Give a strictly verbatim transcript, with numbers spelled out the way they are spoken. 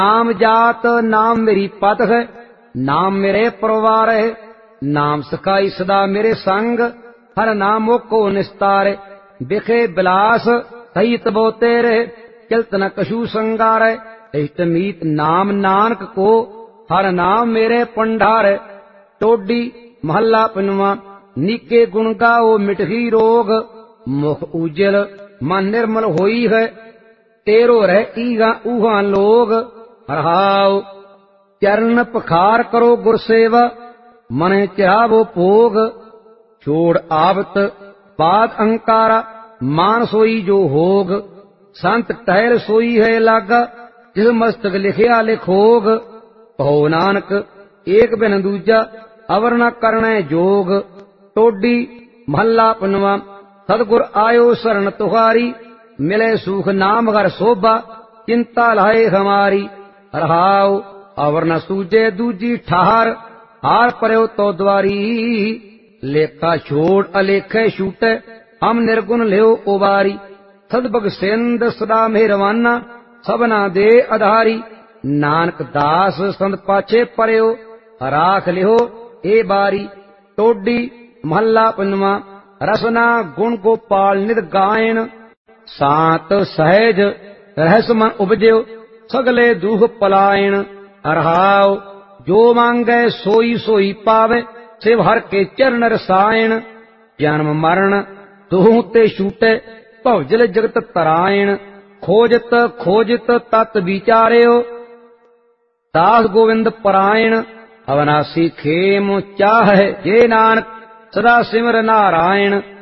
नाम जात नाम मेरी पत है, नाम मेरे परिवार है, नाम सखाई सदा मेरे संग, हर नामो को निस्तारे, बिखे बिलास सहित बोते रहे, किलत न कशु संगार, इष्ट मीत नाम नानक को, हर नाम मेरे पंडार। टोडी महला पंजवा। नीके गुण गाओ मिटही रोग, मुख उजल मन निर्मल होई है, तेरो रह ईगा ऊहा लोग। हरहाओ चरण पखार करो गुर सेवा, मन चिरावो भोग, छोड़ आवत बाद अंकारा, मान सोई जो होग। संत टहल सोई है लागा, जिस मस्तक लिखिया लिखोग। कहो नानक एक बिन दूजा, अवर न करने जोग। टोडी महला पंजवा। सतगुर आयो शरण तुहारी, मिले सुख नाम घर शोभा, चिंता लाए हमारी। रहाओ अवर न सूझे दूजी ठार, हार पर्यो तो द्वारी। लेखा छोड़ अलेखे छूटे, हम निर्गुण लियो उबारी। सदबग सिंध सदा मेहरवाना, सबना दे आधारी। नानक दास संत पाछे पर्यो, राख लियो ए बारी। टोडी महला पंजवा। रसना गुण गोपाल नित गायन, सांत सहज रहस मन उपजो, सगले दुख पलायन। रहाओ जो मांगे सोई सोई पावे, शिव हर के चरण रसायन। जन्म मरण दुहु ते छूटे, भवजल जगत तरायण। खोजत खोजत तत विचार्यो, दास गोविंद परायण। अविनाशी खेम चाहे जे नानक, सदा सिमर नारायण।